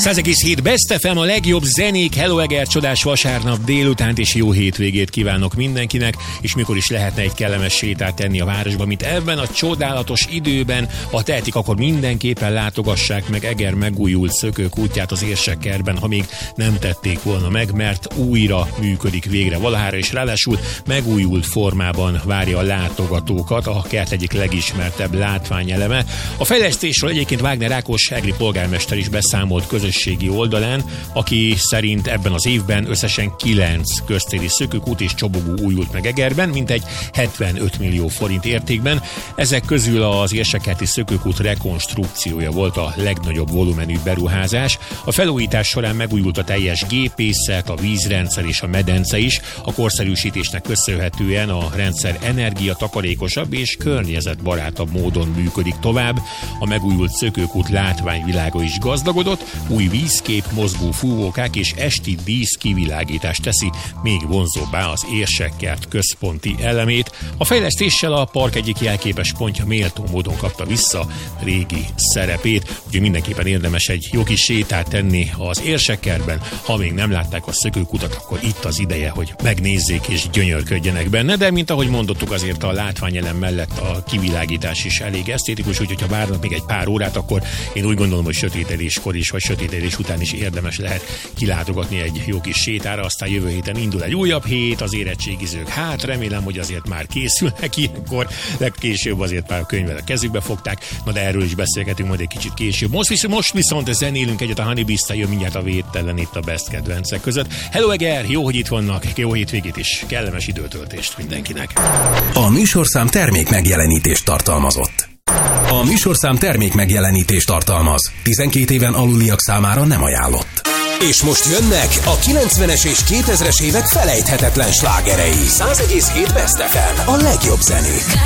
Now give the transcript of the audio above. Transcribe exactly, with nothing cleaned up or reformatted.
száz egész hét Best ef em, a legjobb zenék. Hello Eger, csodás vasárnap délutánt, és jó hétvégét kívánok mindenkinek. És mikor is lehetne egy kellemes sétát tenni a városba, mint ebben a csodálatos időben. Ha tehetik, akkor mindenképpen látogassák meg Eger megújult szökőkútját az Érsekkertben, ha még nem tették volna meg, mert újra működik végre valahára, és ráadásul megújult formában várja a látogatókat, a kert egyik legismertebb látványeleme. A fejlesztésről egyébként Wagner Ákos egri polgármester is beszámolt közösségi oldalán, aki szerint ebben az évben összesen kilenc köztéri szökőkút és csobogó újult meg Egerben, mintegy hetvenöt millió forint értékben. Ezek közül az Érsekkerti szökőkút rekonstrukciója volt a legnagyobb volumenű beruházás. A felújítás során megújult a teljes gépészet, a vízrendszer és a medence is. A korszerűsítésnek köszönhetően a rendszer energiatakarékosabb és környezetbarátabb módon működik tovább. A megújult szökőkút látványvilága is gazdagodott, új vízkép, mozgó fúvókák és esti dísz kivilágítás teszi még vonzóbbá az Érsekkert központi elemét. A fejlesztéssel a park egyik jelképes pontja méltó módon kapta vissza régi szerepét, úgyhogy mindenképpen érdemes egy jó kis sétát tenni az Érsekkertben. Ha még nem látták a szökőkutat, akkor itt az ideje, hogy megnézzék és gyönyörködjenek benne, de mint ahogy mondottuk, azért a látványelem mellett a kivilágítás is elég esztétikus, úgyhogy ha várnak még egy pár órát, akkor én úgy gondolom, hogy sötétedéskor is, vagy sötétedés után is érdemes lehet kilátogatni egy jó kis sétára. Aztán jövő héten indul egy újabb hét, az érettségizők, hát remélem, hogy azért már készülnek ilyenkor, legkésőbb azért már a könyvvel a kezükbe fogták, na de erről is beszélgetünk majd egy kicsit később. Most, visz, most viszont zenélünk egyet, a Honey Beast-tel jön mindjárt a védtelen itt a Best kedvencek között. Hello Eger, jó, hogy itt vannak, jó hétvégét is, kellemes időtöltést mindenkinek. A műsorszám termék megjelenítést tartalmazott. A műsorszám termék megjelenítést tartalmaz. tizenkét éven aluliak számára nem ajánlott. És most jönnek a kilencvenes és kétezres évek felejthetetlen slágerei. száz egész hét Best ef em, a legjobb zenék.